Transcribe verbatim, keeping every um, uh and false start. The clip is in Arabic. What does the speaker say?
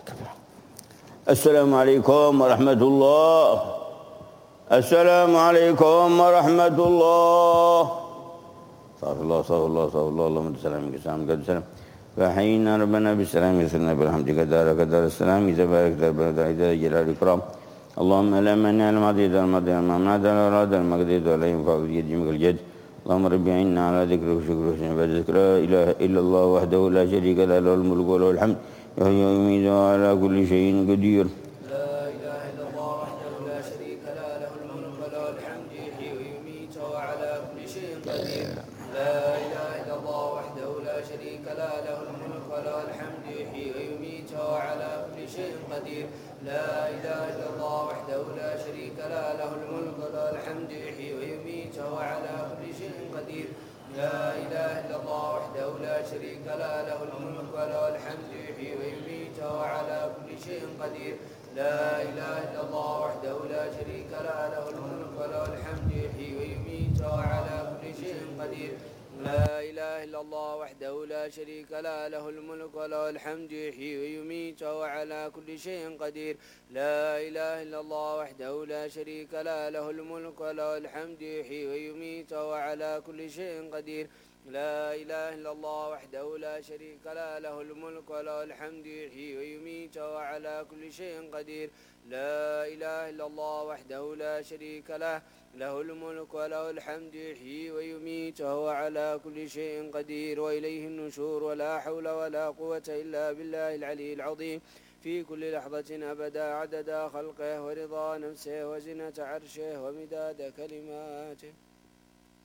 السلام عليكم ورحمة الله. السلام عليكم ورحمة الله. استغفر الله استغفر الله استغفر الله اللهم انت السلام منك السلام قد السلام فحينا ربنا بالسلام يسرنا بالحمد قدر قدر السلام إذا بارك دربنا إذا جلال الإكرام اللهم لا مانع لما أعطيت وما منعت وما أراد وما قضيت ولا ينفع بيد جميع الجد اللهم رب عنا على ذكرك وشكرك وحسن عبادتك لا إله إلا الله وحده لا شريك له له الملك وله الحمد يحيي ويميت وعلى كل شيء قدير. لا إله إلا الله وحده لا شريك له له الملك وله الحمد يحيي ويميت وعلى كل شيء قدير. لا إله إلا الله وحده لا شريك له له الملك وله الحمد يحيي ويميت وعلى كل شيء قدير. لا إله إلا الله وحده لا شريك له له الملك وله الحمد يحيي ويميت وعلى كل شيء قدير. لا إله إلا الله وحده لا شريك له له الملك وله الحمد يحيي ويميت وعلى كل شيء قدير. لا إله إلا الله وحده لا شريك له له الملك وله الحمد يحيي ويميت وعلى كل شيء قدير. لا إله إلا الله وحده لا شريك له له الملك وله الحمد يحيي ويميت وعلى كل شيء قدير. لا إله إلا الله وحده لا شريك له له الملك وله الحمد يحيي ويميت وعلى كل شيء قدير. لا إله إلا الله وحده لا شريك له له الملك وله الحمد يحيي ويميت وعلى كل شيء قدير. لا إله إلا الله وحده لا شريك له له الملك وله الحمد يحيي ويميت وهو على كل شيء قدير وإليه النشور ولا حول ولا قوة إلا بالله العلي العظيم في كل لحظة أبدا عدد خلقه ورضا نفسه وزنة عرشه ومداد كلماته.